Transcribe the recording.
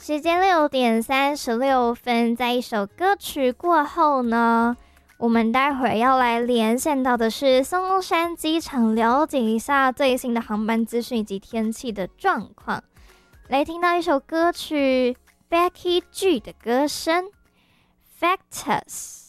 时间6:36，在一首歌曲过后呢，我们待会儿要来连线到的是松山机场，了解一下最新的航班资讯以及天气的状况。来听到一首歌曲 Becky G 的歌声 Factors。